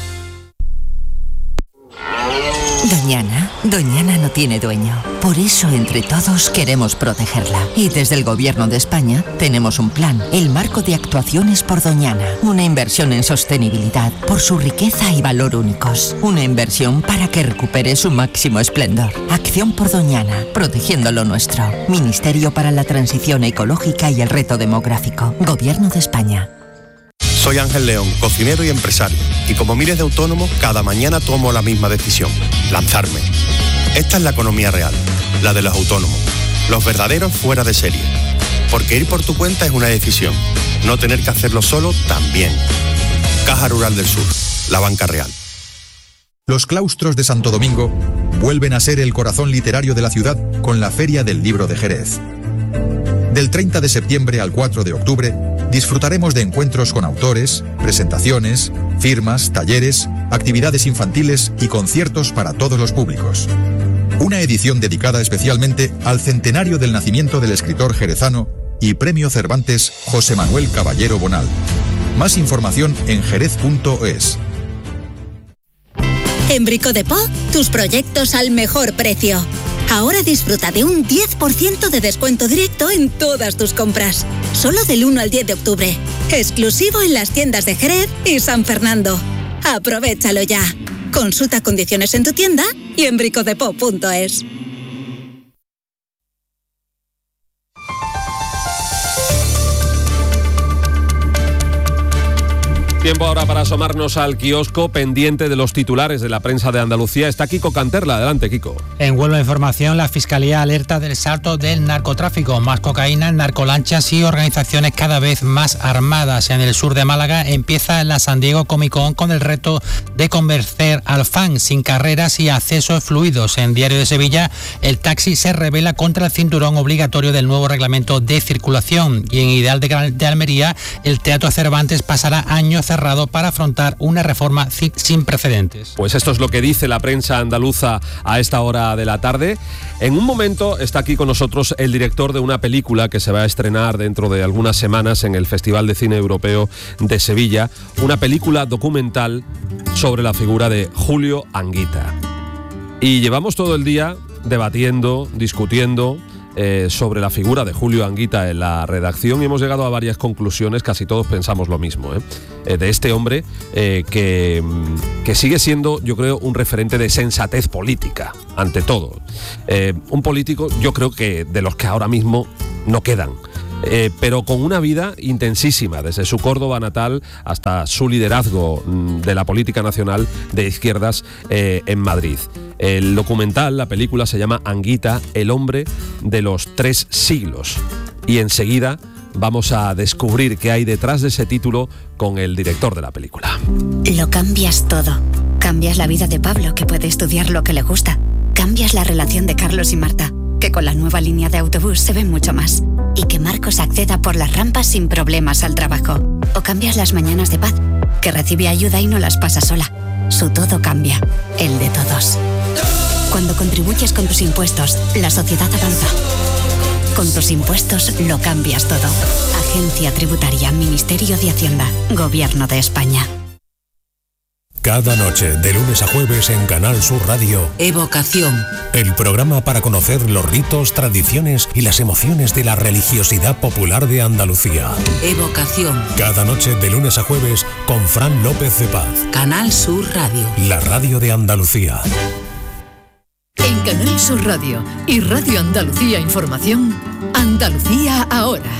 Doñana, Doñana no tiene dueño. Por eso, entre todos, queremos protegerla. Y desde el Gobierno de España tenemos un plan, el Marco de Actuaciones por Doñana. Una inversión en sostenibilidad por su riqueza y valor únicos. Una inversión para que recupere su máximo esplendor. Acción por Doñana, protegiendo lo nuestro. Ministerio para la Transición Ecológica y el Reto Demográfico. Gobierno de España. Soy Ángel León, cocinero y empresario, y como miles de autónomos, cada mañana tomo la misma decisión, lanzarme. Esta es la economía real, la de los autónomos, los verdaderos fuera de serie. Porque ir por tu cuenta es una decisión, no tener que hacerlo solo también. Caja Rural del Sur, la banca real. Los claustros de Santo Domingo vuelven a ser el corazón literario de la ciudad con la Feria del Libro de Jerez. Del treinta de septiembre al cuatro de octubre, disfrutaremos de encuentros con autores, presentaciones, firmas, talleres, actividades infantiles y conciertos para todos los públicos. Una edición dedicada especialmente al centenario del nacimiento del escritor jerezano y Premio Cervantes José Manuel Caballero Bonal. Más información en jerez punto es. En Brico de Po, tus proyectos al mejor precio. Ahora disfruta de un diez por ciento de descuento directo en todas tus compras. Solo del uno al diez de octubre. Exclusivo en las tiendas de Jerez y San Fernando. Aprovechalo ya. Consulta condiciones en tu tienda y en bricodepo punto es. Tiempo ahora para asomarnos al kiosco pendiente de los titulares de la prensa de Andalucía. Está Kiko Canterla. Adelante, Kiko. En Huelva Información, la Fiscalía alerta del salto del narcotráfico. Más cocaína, narcolanchas y organizaciones cada vez más armadas. En el sur de Málaga empieza la San Diego Comic Con con el reto de convencer al fan sin carreras y accesos fluidos. En Diario de Sevilla, el taxi se rebela contra el cinturón obligatorio del nuevo reglamento de circulación. Y en Ideal de, de Almería, el Teatro Cervantes pasará años cerrado para afrontar una reforma sin precedentes. Pues esto es lo que dice la prensa andaluza a esta hora de la tarde. En un momento está aquí con nosotros el director de una película que se va a estrenar dentro de algunas semanas en el Festival de Cine Europeo de Sevilla, una película documental sobre la figura de Julio Anguita. Y llevamos todo el día debatiendo, discutiendo Eh, sobre la figura de Julio Anguita en la redacción y hemos llegado a varias conclusiones, casi todos pensamos lo mismo, ¿eh? Eh, de este hombre eh, que, que sigue siendo, yo creo, un referente de sensatez política, ante todo. Eh, un político, yo creo que de los que ahora mismo no quedan. Eh, pero con una vida intensísima, desde su Córdoba natal hasta su liderazgo mm, de la política nacional de izquierdas eh, en Madrid. El documental, la película, se llama Anguita, el hombre de los tres siglos. Y enseguida vamos a descubrir qué hay detrás de ese título con el director de la película. Lo cambias todo. Cambias la vida de Pablo, que puede estudiar lo que le gusta. Cambias la relación de Carlos y Marta. que con la nueva línea de autobús se ve mucho más. Y que Marcos acceda por las rampas sin problemas al trabajo. O cambias las mañanas de paz, que recibe ayuda y no las pasa sola. Su todo cambia, el de todos. Cuando contribuyes con tus impuestos, la sociedad avanza. Con tus impuestos lo cambias todo. Agencia Tributaria, Ministerio de Hacienda, Gobierno de España. Cada noche, de lunes a jueves en Canal Sur Radio, Evocación. El programa para conocer los ritos, tradiciones y las emociones de la religiosidad popular de Andalucía. Evocación. Cada noche, de lunes a jueves, con Fran López de Paz. Canal Sur Radio. La radio de Andalucía. En Canal Sur Radio y Radio Andalucía Información, Andalucía ahora.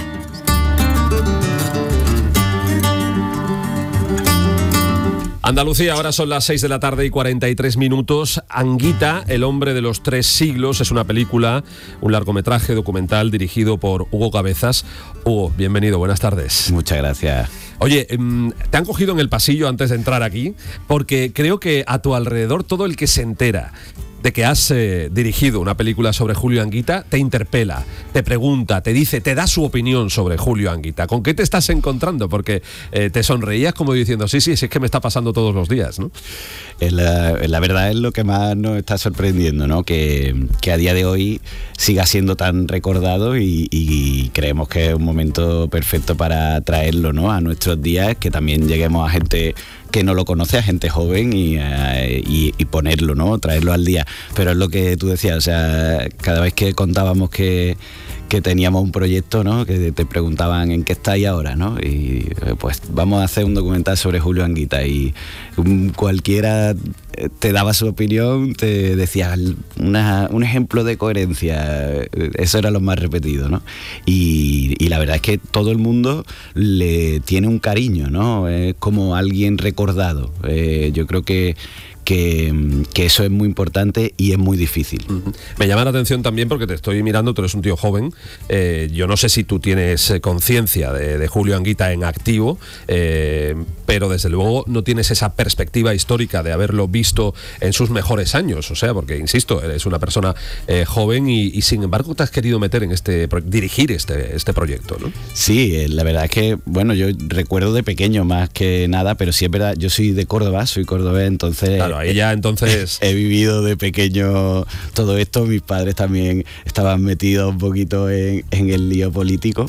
Andalucía, ahora son las seis de la tarde y cuarenta y tres minutos. Anguita, el hombre de los tres siglos, es una película, un largometraje documental dirigido por Hugo Cabezas. Hugo, bienvenido, buenas tardes. Muchas gracias. Oye, te han cogido en el pasillo antes de entrar aquí, porque creo que a tu alrededor todo el que se entera de que has eh, dirigido una película sobre Julio Anguita, te interpela, te pregunta, te dice, te da su opinión sobre Julio Anguita. ¿Con qué te estás encontrando? Porque eh, te sonreías como diciendo, sí, sí, sí, es que me está pasando todos los días, ¿no? La, la verdad es lo que más nos está sorprendiendo, ¿no? Que, que a día de hoy siga siendo tan recordado y, y creemos que es un momento perfecto para traerlo, ¿no? A nuestros días, que también lleguemos a gente que no lo conoce, a gente joven y, uh, y, y ponerlo, ¿no? Traerlo al día. Pero es lo que tú decías, o sea, cada vez que contábamos que, que teníamos un proyecto, ¿no? Que te preguntaban en qué estáis ahora, ¿no? Y pues vamos a hacer un documental sobre Julio Anguita, y cualquiera te daba su opinión, te decía una, un ejemplo de coherencia, eso era lo más repetido, ¿no? Y, y la verdad es que todo el mundo le tiene un cariño, ¿no? Es como alguien recordado. Eh, yo creo que Que, que eso es muy importante y es muy difícil. Uh-huh. Me llama la atención también porque te estoy mirando, tú eres un tío joven, eh, yo no sé si tú tienes eh, conciencia de, de Julio Anguita en activo, eh, pero desde luego no tienes esa perspectiva histórica de haberlo visto en sus mejores años, o sea, porque insisto, eres una persona eh, joven y, y sin embargo te has querido meter en este, dirigir este, este proyecto, ¿no? Sí, la verdad es que, bueno, yo recuerdo de pequeño más que nada, pero sí es verdad, yo soy de Córdoba, soy cordobés, entonces... Claro, ahí ya entonces... He vivido de pequeño todo esto, mis padres también estaban metidos un poquito en, en el lío político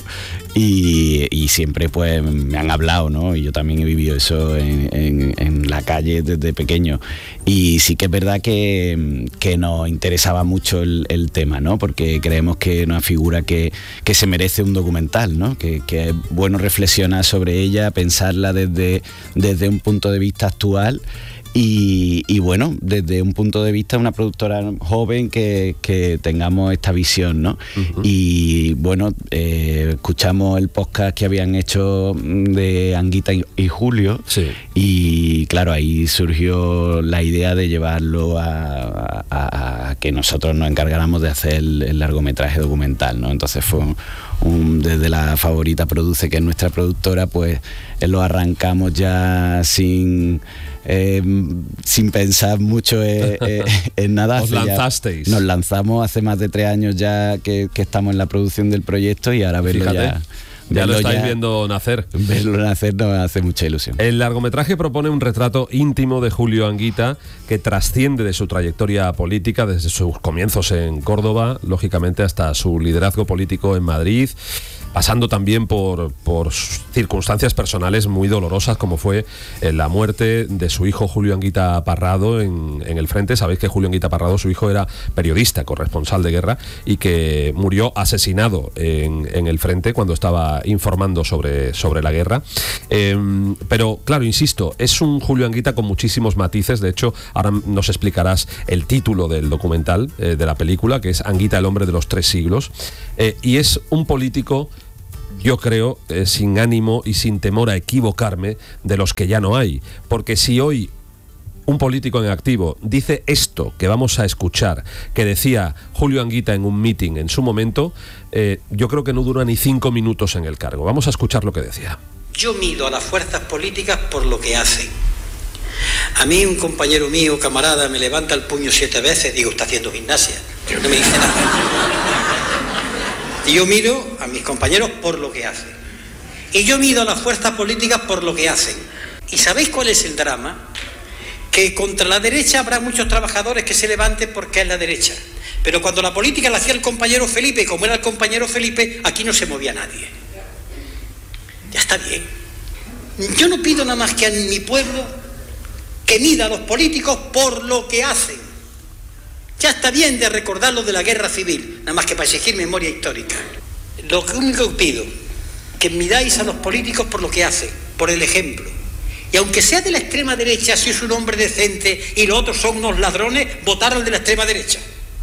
y, y siempre pues me han hablado, ¿no? Y yo también he vivido eso en, en, en la calle desde pequeño. Y sí que es verdad que, que nos interesaba mucho el, el tema, ¿no? Porque creemos que es una figura que, que se merece un documental, ¿no? Que, que es bueno reflexionar sobre ella, pensarla desde, desde un punto de vista actual. Y, y bueno, desde un punto de vista de una productora joven que, que tengamos esta visión, ¿no? Uh-huh. Y bueno, eh, escuchamos el podcast que habían hecho de Anguita y, y Julio, sí. Y claro, ahí surgió la idea de llevarlo a, a, a que nosotros nos encargáramos de hacer el, el largometraje documental, ¿no? Entonces fue un, un, desde La Favorita Produce, que es nuestra productora, pues lo arrancamos ya sin... Eh, sin pensar mucho eh, eh, en nada. Os lanzasteis. Ya, nos lanzamos hace más de tres años ya que, que estamos en la producción del proyecto, y ahora verlo Fíjate, ya... Ya lo estáis ya, viendo nacer. Verlo nacer nos hace mucha ilusión. El largometraje propone un retrato íntimo de Julio Anguita que trasciende de su trayectoria política desde sus comienzos en Córdoba, lógicamente hasta su liderazgo político en Madrid, pasando también por, por circunstancias personales muy dolorosas, como fue la muerte de su hijo Julio Anguita Parrado en, en el frente. Sabéis que Julio Anguita Parrado, su hijo, era periodista, corresponsal de guerra, y que murió asesinado en, en el frente cuando estaba informando sobre, sobre la guerra. Eh, pero claro, insisto, es un Julio Anguita con muchísimos matices. De hecho, ahora nos explicarás el título del documental, eh, de la película, que es Anguita, el hombre de los tres siglos, eh, y es un político, yo creo, eh, sin ánimo y sin temor a equivocarme, de los que ya no hay. Porque si hoy un político en activo dice esto que vamos a escuchar, que decía Julio Anguita en un meeting en su momento, eh, yo creo que no dura ni cinco minutos en el cargo. Vamos a escuchar lo que decía. Yo mido a las fuerzas políticas por lo que hacen. A mí un compañero mío, camarada, me levanta el puño siete veces, digo, está haciendo gimnasia. Creo que me dice nada. Y yo miro a mis compañeros por lo que hacen. Y yo mido a las fuerzas políticas por lo que hacen. ¿Y sabéis cuál es el drama? Que contra la derecha habrá muchos trabajadores que se levanten porque es la derecha. Pero cuando la política la hacía el compañero Felipe, como era el compañero Felipe, aquí no se movía nadie. Ya está bien. Yo no pido nada más que a mi pueblo que mida a los políticos por lo que hacen. Ya está bien de recordar lo de la guerra civil, nada más que para exigir memoria histórica. Lo único que pido, que midáis a los políticos por lo que hacen, por el ejemplo. Y aunque sea de la extrema derecha, si es un hombre decente y los otros son unos ladrones, votar al de la extrema derecha.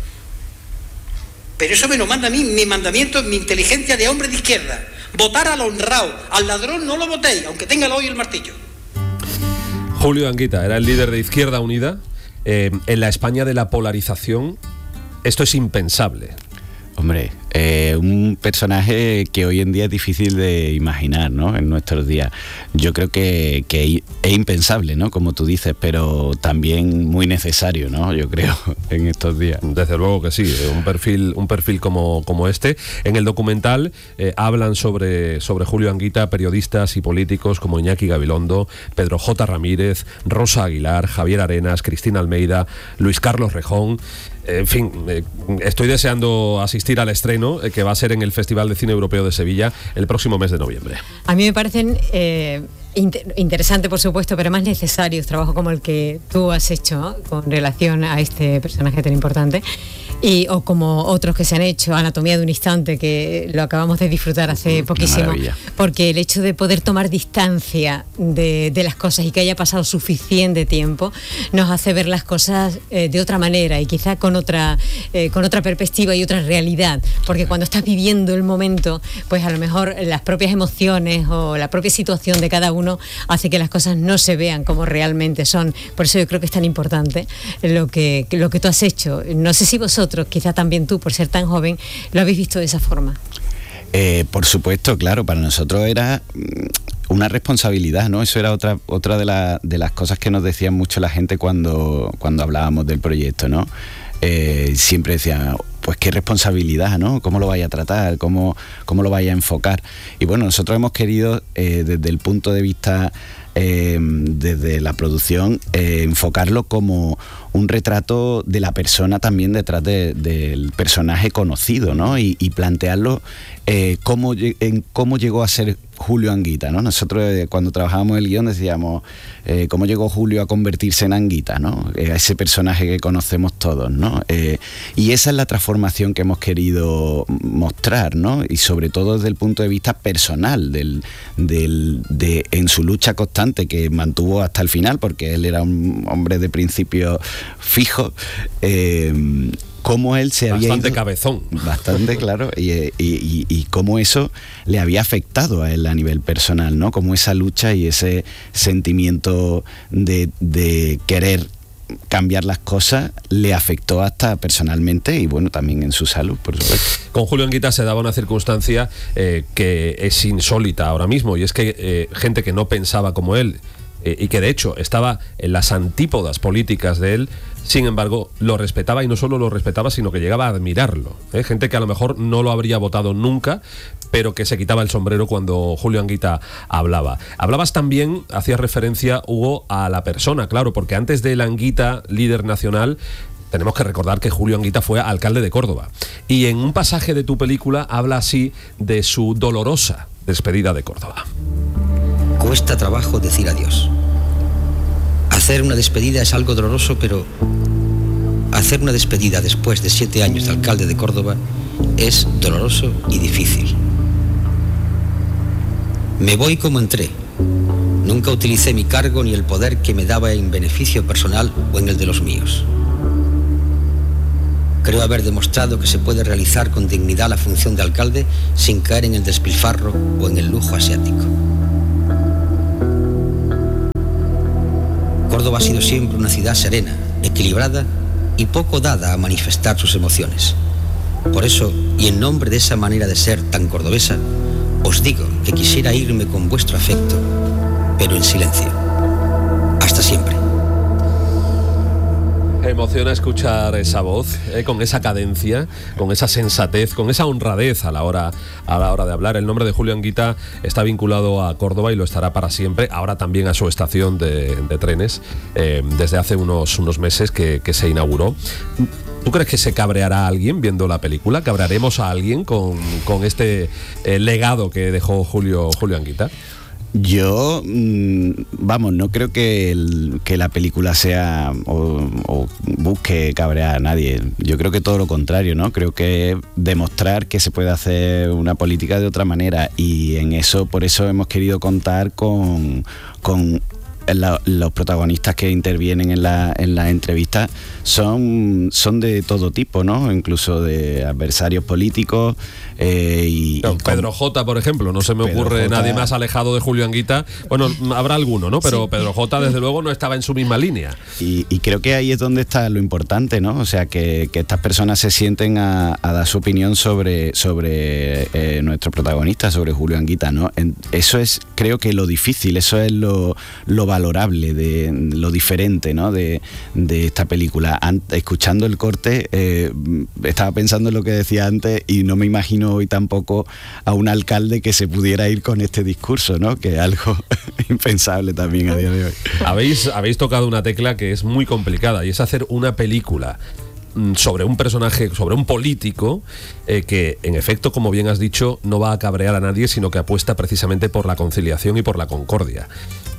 Pero eso me lo manda a mí, mi mandamiento, mi inteligencia de hombre de izquierda. Votar al honrado, al ladrón no lo votéis, aunque tenga el hoy y el martillo. Julio Anguita era el líder de Izquierda Unida. Eh, en la España de la polarización, esto es impensable. Hombre, eh, un personaje que hoy en día es difícil de imaginar, ¿no? En nuestros días. Yo creo que, que es impensable, ¿no? Como tú dices, pero también muy necesario, ¿no? Yo creo, en estos días. Desde luego que sí, un perfil, un perfil como, como este. En el documental eh, hablan sobre, sobre Julio Anguita periodistas y políticos como Iñaki Gabilondo, Pedro J. Ramírez, Rosa Aguilar, Javier Arenas, Cristina Almeida, Luis Carlos Rejón. En fin, eh, estoy deseando asistir al estreno, eh, que va a ser en el Festival de Cine Europeo de Sevilla el próximo mes de noviembre. A mí me parecen eh, inter- interesantes, por supuesto, pero más necesarios trabajos como el que tú has hecho, ¿no? Con relación a este personaje tan importante. Y, o como otros que se han hecho, Anatomía de un instante, que lo acabamos de disfrutar hace poquísimo, porque el hecho de poder tomar distancia de, de las cosas y que haya pasado suficiente tiempo nos hace ver las cosas eh, de otra manera y quizá con otra, eh, con otra perspectiva y otra realidad, porque cuando estás viviendo el momento, pues a lo mejor las propias emociones o la propia situación de cada uno hace que las cosas no se vean como realmente son. Por eso yo creo que es tan importante lo que, lo que tú has hecho. No sé si vosotros, quizá también tú, por ser tan joven, lo habéis visto de esa forma. Eh, por supuesto, claro, para nosotros era una responsabilidad, ¿no? Eso era otra otra de, la, de las cosas que nos decían mucho la gente cuando, cuando hablábamos del proyecto, ¿no? Eh, siempre decían, pues qué responsabilidad, ¿no? ¿Cómo lo vaya a tratar? ¿Cómo, cómo lo vaya a enfocar? Y bueno, nosotros hemos querido, eh, desde el punto de vista, eh, desde la producción, eh, enfocarlo como un retrato de la persona también detrás de, del personaje conocido, ¿no? Y, y plantearlo eh, cómo, en cómo llegó a ser Julio Anguita, ¿no? Nosotros eh, cuando trabajábamos el guión decíamos eh, cómo llegó Julio a convertirse en Anguita, ¿no? Eh, a ese personaje que conocemos todos, ¿no? Eh, y esa es la transformación que hemos querido mostrar, ¿no? Y sobre todo desde el punto de vista personal, del, del, de, en su lucha constante que mantuvo hasta el final, porque él era un hombre de principio fijo, eh, cómo él se había bastante ido, cabezón, bastante claro, y, y, y, y cómo eso le había afectado a él a nivel personal, ¿no? Como esa lucha y ese sentimiento de, de querer cambiar las cosas le afectó hasta personalmente y bueno, también en su salud, por supuesto. Con Julio Anguita se daba una circunstancia eh, que es insólita ahora mismo, y es que eh, gente que no pensaba como él eh, y que de hecho estaba en las antípodas políticas de él, sin embargo lo respetaba, y no solo lo respetaba, sino que llegaba a admirarlo, ¿eh? Gente que a lo mejor no lo habría votado nunca, pero que se quitaba el sombrero cuando Julio Anguita hablaba. Hablabas también, hacías referencia, Hugo, a la persona, claro, porque antes del Anguita, líder nacional, tenemos que recordar que Julio Anguita fue alcalde de Córdoba. Y en un pasaje de tu película habla así de su dolorosa despedida de Córdoba. Cuesta trabajo decir adiós. Hacer una despedida es algo doloroso, pero hacer una despedida después de siete años de alcalde de Córdoba es doloroso y difícil. Me voy como entré. Nunca utilicé mi cargo ni el poder que me daba en beneficio personal o en el de los míos. Creo haber demostrado que se puede realizar con dignidad la función de alcalde sin caer en el despilfarro o en el lujo asiático. Córdoba ha sido siempre una ciudad serena, equilibrada y poco dada a manifestar sus emociones. Por eso, y en nombre de esa manera de ser tan cordobesa, os digo que quisiera irme con vuestro afecto, pero en silencio. Hasta siempre. Emociona escuchar esa voz, eh, con esa cadencia, con esa sensatez, con esa honradez a la hora a la hora de hablar. El nombre de Julio Anguita está vinculado a Córdoba y lo estará para siempre. Ahora también a su estación de, de trenes, eh, desde hace unos, unos meses que, que se inauguró. ¿Tú crees que se cabreará a alguien viendo la película? ¿Cabrearemos a alguien con, con este eh, legado que dejó Julio, Julio Anguita? Yo, vamos, no creo que, el, que la película sea o, o busque cabrear a nadie. Yo creo que todo lo contrario, ¿no? Creo que demostrar que se puede hacer una política de otra manera, y en eso, por eso hemos querido contar con, con la, los protagonistas que intervienen en la, en la entrevista son, son de todo tipo, ¿no? Incluso de adversarios políticos. Eh, y, no, y Pedro J, por ejemplo, no se me Pedro ocurre J. nadie más alejado de Julio Anguita. Bueno, habrá alguno, ¿no? Pero sí. Pedro J, desde luego, no estaba en su misma línea. Y, y creo que ahí es donde está lo importante, ¿no? O sea, que, que estas personas se sienten a, a dar su opinión sobre, sobre eh, nuestro protagonista, sobre Julio Anguita, ¿no? En, eso es, creo que lo difícil, eso es lo, lo valorable, de lo diferente, ¿no? De, de esta película. Ant, escuchando el corte, eh, estaba pensando en lo que decía antes y no me imagino hoy tampoco a un alcalde que se pudiera ir con este discurso, ¿no? Que es algo impensable también a día de hoy. Habéis, habéis tocado una tecla que es muy complicada, y es hacer una película sobre un personaje, sobre un político eh, que, en efecto, como bien has dicho, no va a cabrear a nadie, sino que apuesta precisamente por la conciliación y por la concordia.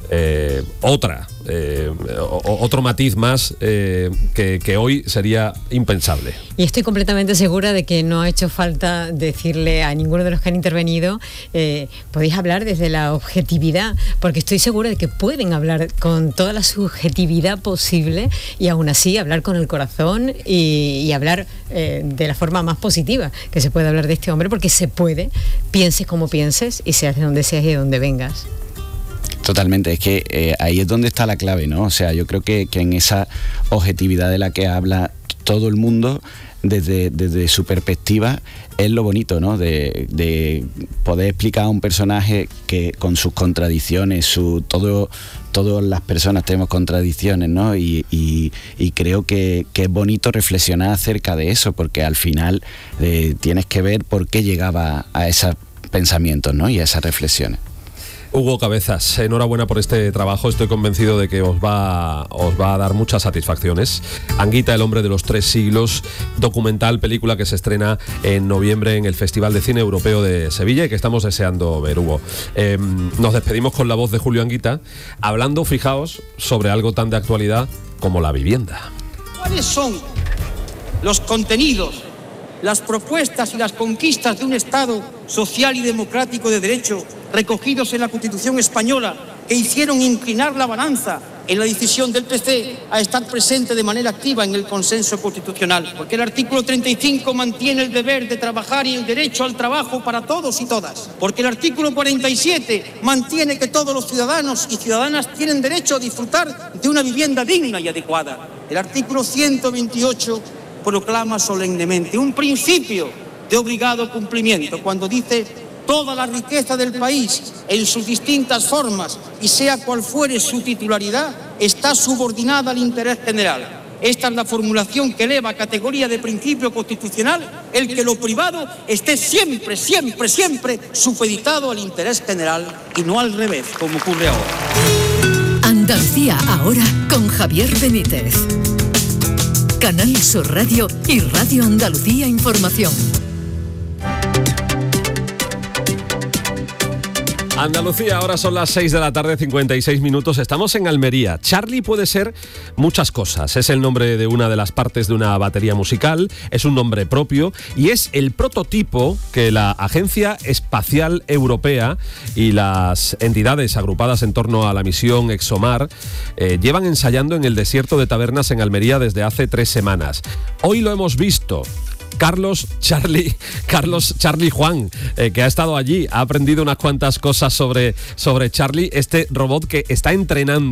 Eh, otra, eh, o, otro matiz más eh, que, que hoy sería impensable. Y estoy completamente segura de que no ha hecho falta decirle a ninguno de los que han intervenido, eh, podéis hablar desde la objetividad, porque estoy segura de que pueden hablar con toda la subjetividad posible y aún así hablar con el corazón y, y hablar eh, de la forma más positiva que se puede hablar de este hombre, porque se puede, pienses como pienses y seas de donde seas y de donde vengas. Totalmente, es que eh, ahí es donde está la clave, ¿no? O sea, yo creo que, que en esa objetividad de la que habla todo el mundo, desde, desde su perspectiva, es lo bonito, ¿no? De, de poder explicar a un personaje que con sus contradicciones, su todo, todas las personas tenemos contradicciones, ¿no? Y, y, y creo que, que es bonito reflexionar acerca de eso, porque al final eh, tienes que ver por qué llegaba a esos pensamientos, ¿no? Y a esas reflexiones. Hugo Cabezas, enhorabuena por este trabajo, estoy convencido de que os va, os va a dar muchas satisfacciones. Anguita, el hombre de los tres siglos, documental, película que se estrena en noviembre en el Festival de Cine Europeo de Sevilla y que estamos deseando ver, Hugo. Eh, nos despedimos con la voz de Julio Anguita, hablando, fijaos, sobre algo tan de actualidad como la vivienda. ¿Cuáles son los contenidos, las propuestas y las conquistas de un Estado social y democrático de derecho recogidos en la Constitución española que hicieron inclinar la balanza en la decisión del P C a estar presente de manera activa en el consenso constitucional? Porque el artículo treinta y cinco mantiene el deber de trabajar y el derecho al trabajo para todos y todas. Porque el artículo cuarenta y siete mantiene que todos los ciudadanos y ciudadanas tienen derecho a disfrutar de una vivienda digna y adecuada. El artículo ciento veintiocho proclama solemnemente un principio de obligado cumplimiento cuando dice: toda la riqueza del país en sus distintas formas y sea cual fuere su titularidad está subordinada al interés general. Esta es la formulación que eleva a categoría de principio constitucional el que lo privado esté siempre, siempre, siempre supeditado al interés general y no al revés, como ocurre ahora. Andalucía ahora con Javier Benítez. Canal Sur Radio y Radio Andalucía Información. Andalucía, ahora son las seis de la tarde, cincuenta y seis minutos. Estamos en Almería. Charlie puede ser muchas cosas. Es el nombre de una de las partes de una batería musical, es un nombre propio y es el prototipo que la Agencia Espacial Europea y las entidades agrupadas en torno a la misión ExoMar eh, llevan ensayando en el desierto de Tabernas en Almería desde hace tres semanas. Hoy lo hemos visto. Carlos Charlie, Carlos Charlie Juan, eh, que ha estado allí, ha aprendido unas cuantas cosas sobre, sobre Charlie, este robot que está entrenando